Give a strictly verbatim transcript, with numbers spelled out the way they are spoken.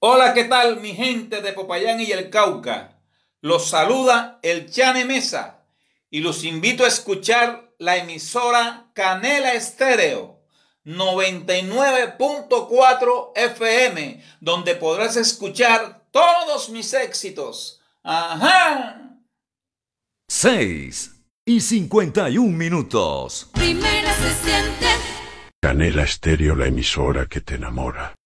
Hola, ¿qué tal mi gente de Popayán y el Cauca? Los saluda el Chane Mesa y los invito a escuchar la emisora Canela Estéreo noventa y nueve punto cuatro F M, donde podrás escuchar todos mis éxitos. ¡Ajá! Seis y cincuenta y un minutos. Primera se siente. Canela Estéreo, la emisora que te enamora.